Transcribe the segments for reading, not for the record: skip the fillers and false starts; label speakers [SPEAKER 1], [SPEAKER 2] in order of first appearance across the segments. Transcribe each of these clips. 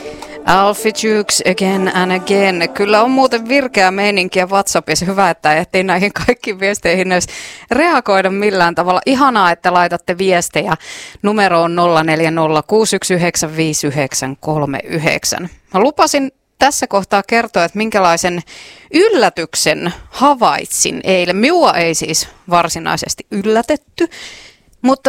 [SPEAKER 1] Alfie Jukes again and again. Kyllä on muuten virkeä meininkiä WhatsAppissa. Hyvä, että ehtii näihin kaikkiin viesteihin edes reagoida millään tavalla. Ihanaa, että laitatte viestejä. Numero on 0406195939. Mä lupasin tässä kohtaa kertoa, että minkälaisen yllätyksen havaitsin eilen. Minua ei siis varsinaisesti yllätetty, mutta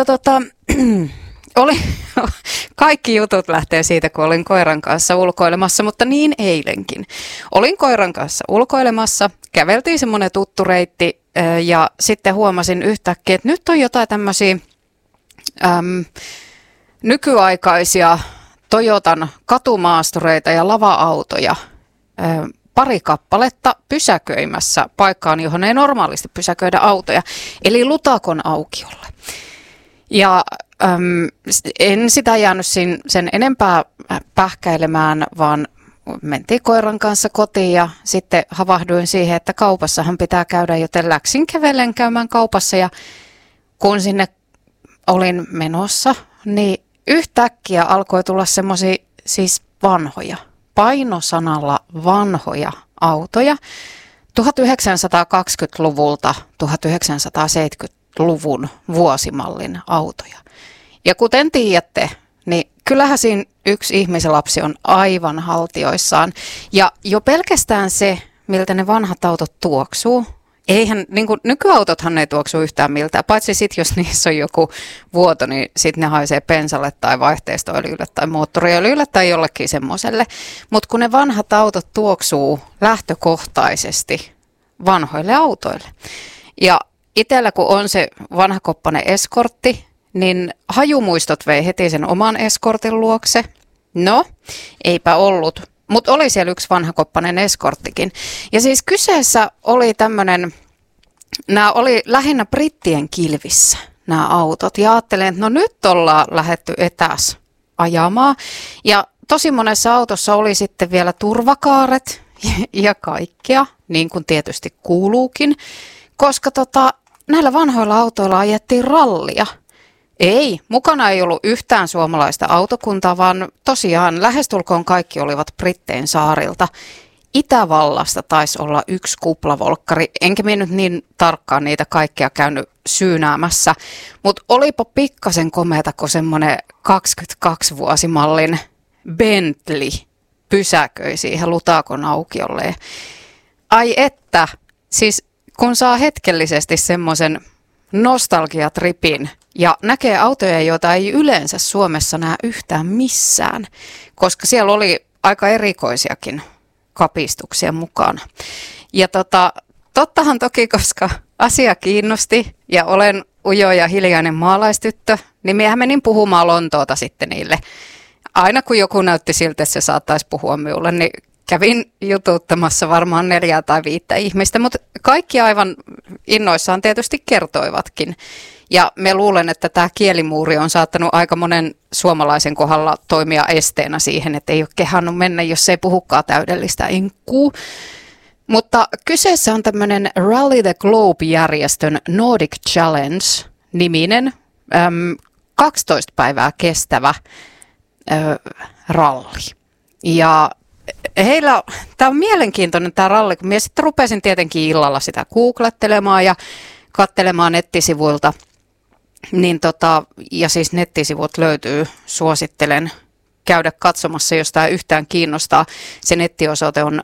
[SPEAKER 1] kaikki jutut lähtee siitä, kun olin koiran kanssa ulkoilemassa, mutta niin eilenkin. Olin koiran kanssa ulkoilemassa, käveltiin semmoinen tuttu reitti ja sitten huomasin yhtäkkiä, että nyt on jotain tämmöisiä nykyaikaisia Toyotan katumaastureita ja lava-autoja, pari kappaletta pysäköimässä paikkaan, johon ei normaalisti pysäköidä autoja, eli Lutakon aukiolle. Ja en sitä jäänyt sen enempää pähkäilemään, vaan mentiin koiran kanssa kotiin ja sitten havahduin siihen, että kaupassahan pitää käydä, joten läksin kävellen käymään kaupassa ja kun sinne olin menossa, niin yhtäkkiä alkoi tulla semmoisia siis vanhoja, painosanalla vanhoja autoja 1920-luvulta 1970-luvun vuosimallin autoja. Ja kuten tiedätte, niin kyllähän siinä yksi ihmislapsi on aivan haltioissaan. Ja jo pelkästään se, miltä ne vanhat autot tuoksuu, eihän, niin kuin, nykyautothan ei tuoksu yhtään miltään, paitsi sitten jos niissä on joku vuoto, niin sitten ne haisee bensalle tai vaihteistoöljylle tai moottoriöljylle tai jollekin semmoiselle. Mutta kun ne vanhat autot tuoksuu lähtökohtaisesti vanhoille autoille. Ja itsellä kun on se vanhakoppainen eskortti, niin hajumuistot vei heti sen oman eskortin luokse. No, eipä ollut. Mutta oli siellä yksi vanhakoppainen eskorttikin. Ja siis kyseessä oli tämmöinen, nämä oli lähinnä brittien kilvissä nämä autot. Ja ajattelin, että no nyt ollaan lähdetty etäs ajamaan. Ja tosi monessa autossa oli sitten vielä turvakaaret ja kaikkea, niin kuin tietysti kuuluukin. Koska näillä vanhoilla autoilla ajettiin rallia. Ei, mukana ei ollut yhtään suomalaista autokuntaa, vaan tosiaan lähestulkoon kaikki olivat Brittein saarilta. Itävallasta taisi olla yksi kuplavolkkari, enkä minä nyt niin tarkkaan niitä kaikkia käynyt syynäämässä, mutta olipa pikkasen komeata, kun semmoinen 22-vuosimallin Bentley pysäköi siihen Lutakon aukiolle. Ai että, siis kun saa hetkellisesti semmoisen nostalgiatripin ja näkee autoja, joita ei yleensä Suomessa näe yhtään missään, koska siellä oli aika erikoisiakin kapistuksia mukana. Ja tottahan toki, koska asia kiinnosti ja olen ujo ja hiljainen maalaistyttö, niin minähän menin puhumaan Lontoota sitten niille. Aina kun joku näytti siltä, että se saattaisi puhua minulle, niin kävin jututtamassa varmaan 4 tai 5 ihmistä, mutta kaikki aivan innoissaan tietysti kertoivatkin. Ja me luulen, että tämä kielimuuri on saattanut aika monen suomalaisen kohdalla toimia esteenä siihen, että ei ole kehannut mennä, jos ei puhukaan täydellistä enkkuu. Mutta kyseessä on tämmöinen Rally the Globe-järjestön Nordic Challenge-niminen 12 päivää kestävä ralli. Ja tämä on mielenkiintoinen tämä ralli, kun minä sitten rupesin tietenkin illalla sitä googlettelemaan ja katselemaan nettisivuilta. Niin ja siis nettisivut löytyy, suosittelen käydä katsomassa, jos tämä yhtään kiinnostaa. Se nettiosoite on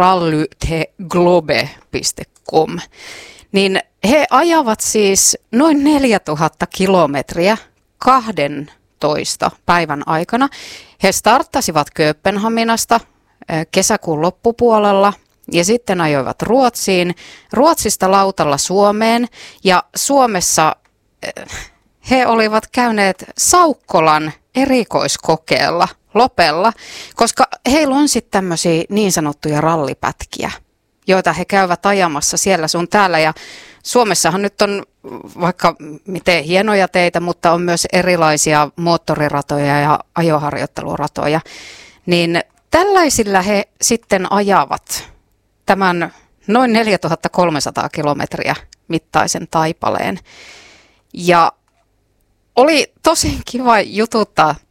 [SPEAKER 1] rallytheglobe.com. Niin he ajavat siis noin 4000 kilometriä 12 päivän aikana. He starttasivat Kööpenhaminasta kesäkuun loppupuolella ja sitten ajoivat Ruotsiin, Ruotsista lautalla Suomeen ja Suomessa he olivat käyneet Saukkolan erikoiskokeella Lopella, koska heillä on sitten tämmöisiä niin sanottuja rallipätkiä, joita he käyvät ajamassa siellä sun täällä. Ja Suomessahan nyt on vaikka miten hienoja teitä, mutta on myös erilaisia moottoriratoja ja ajoharjoitteluratoja. Niin tällaisilla he sitten ajavat tämän noin 4300 kilometriä mittaisen taipaleen. Ja oli tosi kiva jututtaa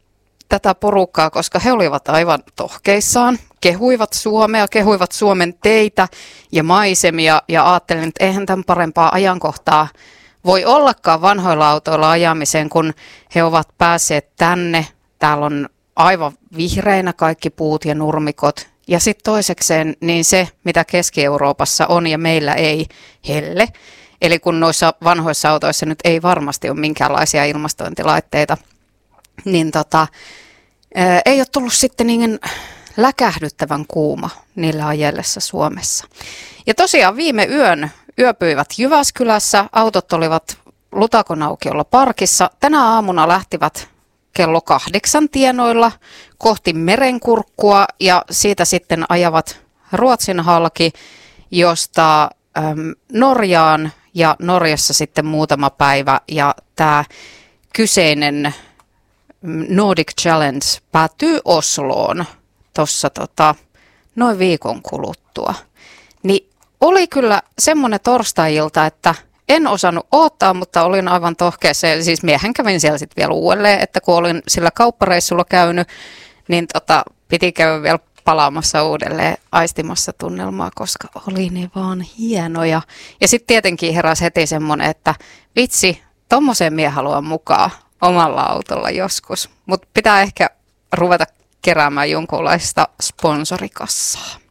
[SPEAKER 1] tätä porukkaa, koska he olivat aivan tohkeissaan, kehuivat Suomea, kehuivat Suomen teitä ja maisemia ja ajattelin, että eihän tämän parempaa ajankohtaa voi ollakaan vanhoilla autoilla ajamiseen, kun he ovat päässeet tänne. Täällä on aivan vihreinä kaikki puut ja nurmikot. Ja sitten toisekseen niin se, mitä Keski-Euroopassa on ja meillä ei, helle. Eli kun noissa vanhoissa autoissa nyt ei varmasti ole minkäänlaisia ilmastointilaitteita, niin ei ole tullut sitten niin läkähdyttävän kuuma niillä ajellessa Suomessa. Ja tosiaan viime yön yöpyivät Jyväskylässä, autot olivat Lutakon aukiolla parkissa. Tänä aamuna lähtivät kello 8 tienoilla kohti Merenkurkkua ja siitä sitten ajavat Ruotsin halki, josta Norjaan ja Norjassa sitten muutama päivä ja tämä kyseinen Nordic Challenge päättyy Osloon tuossa noin viikon kuluttua. Niin oli kyllä semmoinen torstai-ilta, että en osannut odottaa, mutta olin aivan tohkeassa. Siis miehen kävin siellä sitten vielä uudelleen, että kun olin sillä kauppareissulla käynyt, niin piti käydä vielä palaamassa uudelleen aistimassa tunnelmaa, koska oli ne vaan hienoja. Ja sitten tietenkin heräsi heti semmoinen, että vitsi, tommoseen minä haluan mukaan omalla autolla joskus. Mutta pitää ehkä ruveta keräämään jonkunlaista sponsorikassaa.